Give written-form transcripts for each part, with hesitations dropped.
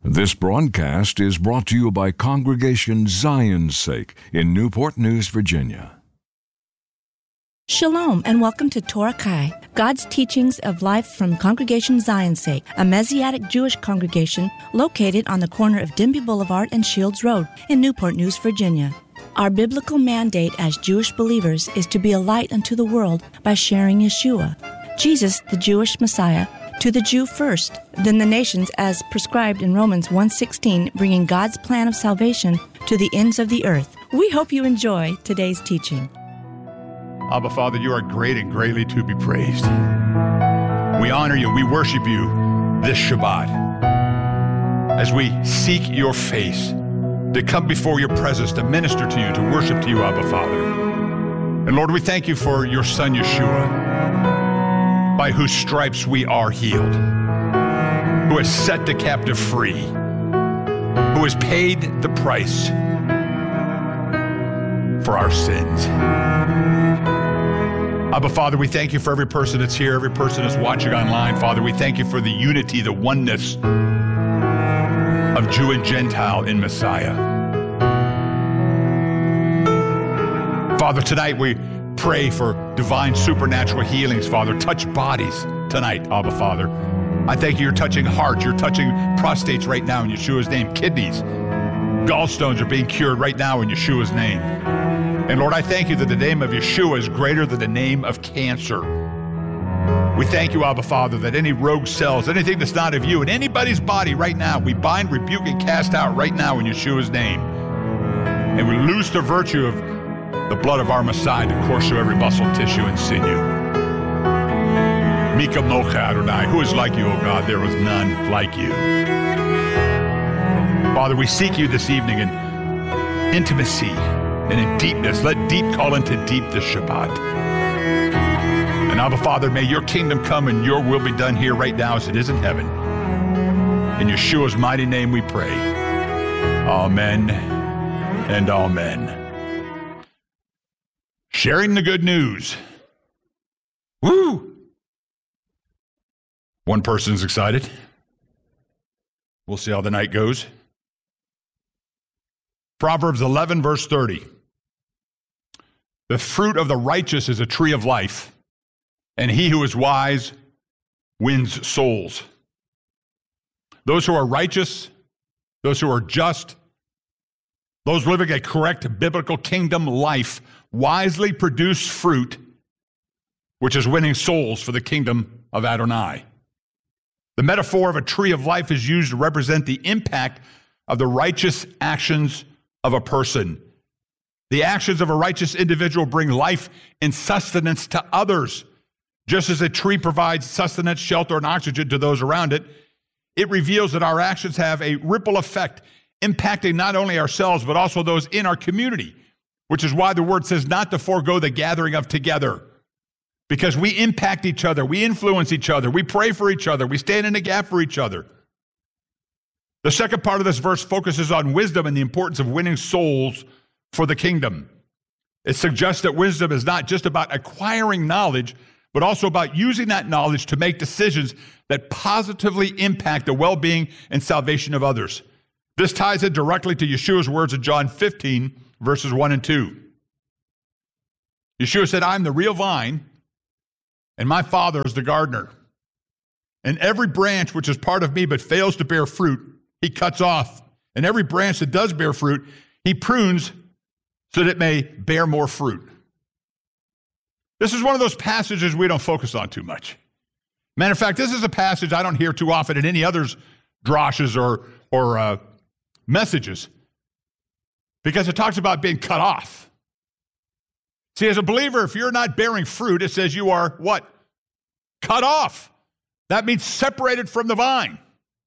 This broadcast is brought to you by Congregation Zion's Sake in Newport News, Virginia. Shalom and welcome to Torah Kai, God's teachings of life from Congregation Zion's Sake, a Messianic Jewish congregation located on the corner of Denby Boulevard and Shields Road in Newport News, Virginia. Our biblical mandate as Jewish believers is to be a light unto the world by sharing Yeshua, Jesus, the Jewish Messiah, to the Jew first, then the nations as prescribed in Romans 1:16, bringing God's plan of salvation to the ends of the earth. We hope you enjoy today's teaching. Abba, Father, you are great and greatly to be praised. We honor you, we worship you this Shabbat as we seek your face, to come before your presence, to minister to you, to worship to you, Abba, Father. And Lord, we thank you for your Son, Yeshua, by whose stripes we are healed, who has set the captive free, who has paid the price for our sins. Abba, Father, we thank you for every person that's here, every person that's watching online. Father, we thank you for the unity, the oneness of Jew and Gentile in Messiah. Father, tonight we pray for divine supernatural healings, Father. Touch bodies tonight, Abba, Father. I thank you, you're touching hearts, you're touching prostates right now in Yeshua's name, kidneys, gallstones are being cured right now in Yeshua's name. And Lord, I thank you that the name of Yeshua is greater than the name of cancer. We thank you, Abba, Father, that any rogue cells, anything that's not of you in anybody's body right now, we bind, rebuke, and cast out right now in Yeshua's name. And we loose the virtue of the blood of our Messiah to course through every muscle, tissue, and sinew. Mika Mocha Adonai, who is like you, O God? There was none like you. Father, we seek you this evening in intimacy and in deepness. Let deep call into deep this Shabbat. And Abba, Father, may your kingdom come and your will be done here right now as it is in heaven. In Yeshua's mighty name we pray. Amen and amen. Sharing the good news. Woo! One person's excited. We'll see how the night goes. Proverbs 11, verse 30. The fruit of the righteous is a tree of life, and he who is wise wins souls. Those who are righteous, those who are just, those living a correct biblical kingdom life wisely produce fruit, which is winning souls for the kingdom of Adonai. The metaphor of a tree of life is used to represent the impact of the righteous actions of a person. The actions of a righteous individual bring life and sustenance to others. Just as a tree provides sustenance, shelter, and oxygen to those around it, it reveals that our actions have a ripple effect, impacting not only ourselves, but also those in our community, which is why the word says not to forego the gathering of together, because we impact each other, we influence each other, we pray for each other, we stand in the gap for each other. The second part of this verse focuses on wisdom and the importance of winning souls for the kingdom. It suggests that wisdom is not just about acquiring knowledge, but also about using that knowledge to make decisions that positively impact the well-being and salvation of others. This ties in directly to Yeshua's words in John 15, verses 1 and 2. Yeshua said, I'm the real vine, and my Father is the gardener. And every branch which is part of me but fails to bear fruit, he cuts off. And every branch that does bear fruit, he prunes so that it may bear more fruit. This is one of those passages we don't focus on too much. Matter of fact, this is a passage I don't hear too often in any other's drashes or messages, because it talks about being cut off. See, as a believer, if you're not bearing fruit, it says you are what? Cut off. That means separated from the vine.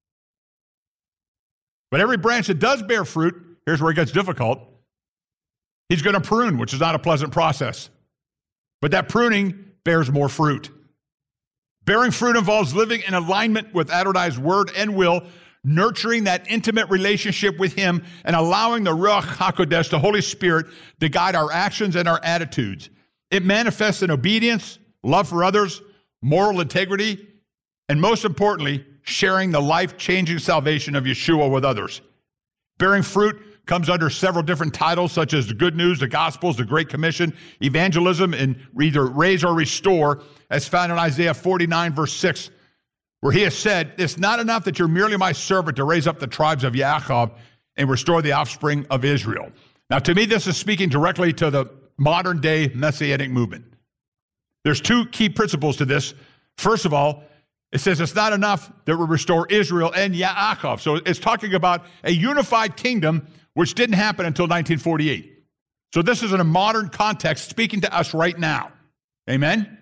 But every branch that does bear fruit, here's where it gets difficult. He's going to prune, which is not a pleasant process. But that pruning bears more fruit. Bearing fruit involves living in alignment with Adonai's word and will, nurturing that intimate relationship with him and allowing the Ruach HaKodesh, the Holy Spirit, to guide our actions and our attitudes. It manifests in obedience, love for others, moral integrity, and most importantly, sharing the life-changing salvation of Yeshua with others. Bearing fruit comes under several different titles, such as the good news, the gospels, the Great Commission, evangelism, and either raise or restore, as found in Isaiah 49, verse 6, where he has said, it's not enough that you're merely my servant to raise up the tribes of Yaakov and restore the offspring of Israel. Now, to me, this is speaking directly to the modern-day Messianic movement. There's two key principles to this. First of all, it says it's not enough that we restore Israel and Yaakov. So it's talking about a unified kingdom, which didn't happen until 1948. So this is in a modern context speaking to us right now. Amen?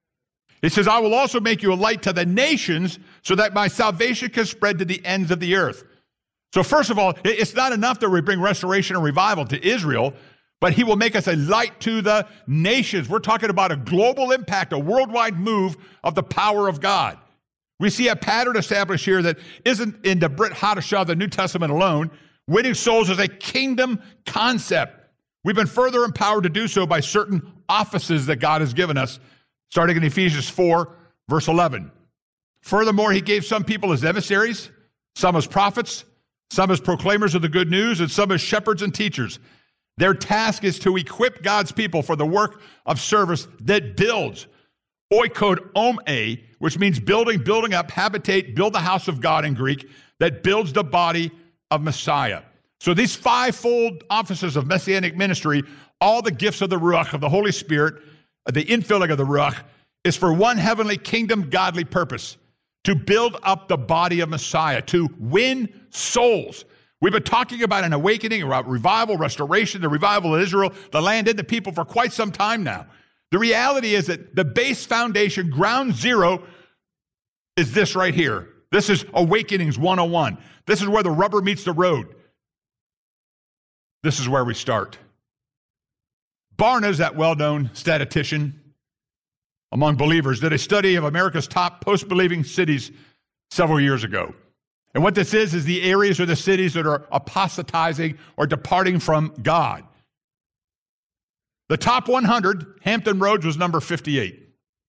It says, I will also make you a light to the nations so that my salvation can spread to the ends of the earth. So first of all, it's not enough that we bring restoration and revival to Israel, but he will make us a light to the nations. We're talking about a global impact, a worldwide move of the power of God. We see a pattern established here that isn't in the Brit Hadashah, the New Testament alone. Winning souls is a kingdom concept. We've been further empowered to do so by certain offices that God has given us, starting in Ephesians 4, verse 11. Furthermore, he gave some people as emissaries, some as prophets, some as proclaimers of the good news, and some as shepherds and teachers. Their task is to equip God's people for the work of service that builds. Oikodomai, which means building up, habitate, build the house of God in Greek, that builds the body of Messiah. So these fivefold offices of Messianic ministry, all the gifts of the Ruach, of the Holy Spirit, the infilling of the Ruach, is for one heavenly kingdom godly purpose, to build up the body of Messiah, to win souls. We've been talking about an awakening, about revival, restoration, the revival of Israel, the land and the people for quite some time now. The reality is that the base foundation, ground zero, is this right here. This is Awakenings 101. This is where the rubber meets the road. This is where we start. Barna's, that well-known statistician among believers, did a study of America's top post-believing cities several years ago. And what this is the areas or the cities that are apostatizing or departing from God. The top 100, Hampton Roads was number 58.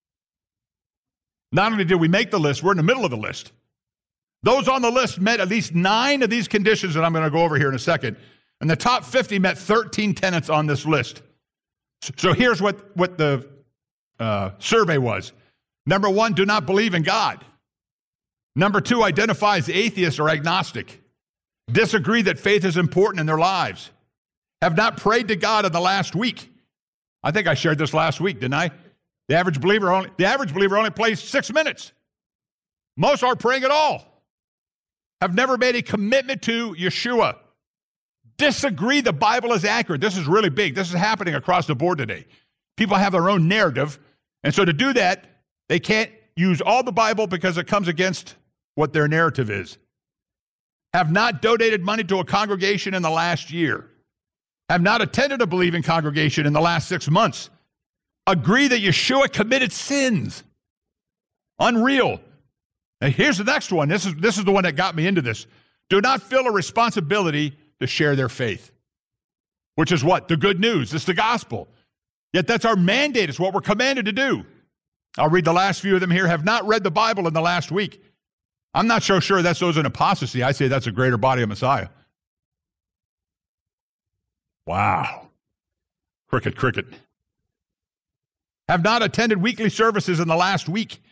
Not only did we make the list, we're in the middle of the list. Those on the list met at least 9 of these conditions that I'm going to go over here in a second. And the top 50 met 13 tenets on this list. So here's what the survey was. Number 1, do not believe in God. Number 2, identify as atheist or agnostic. Disagree that faith is important in their lives. Have not prayed to God in the last week. I think I shared this last week, didn't I? The average believer only plays 6 minutes. Most aren't praying at all. Have never made a commitment to Yeshua. Disagree the Bible is accurate. This is really big. This is happening across the board today. People have their own narrative. And so to do that, they can't use all the Bible because it comes against what their narrative is. Have not donated money to a congregation in the last year. Have not attended a believing congregation in the last 6 months. Agree that Yeshua committed sins. Unreal. Now here's the next one. This is the one that got me into this. Do not feel a responsibility to share their faith. Which is what? The good news. It's the gospel. Yet that's our mandate. It's what we're commanded to do. I'll read the last few of them here. Have not read the Bible in the last week. I'm not so sure that's those in apostasy. I say that's a greater body of Messiah. Wow. Cricket. Have not attended weekly services in the last week.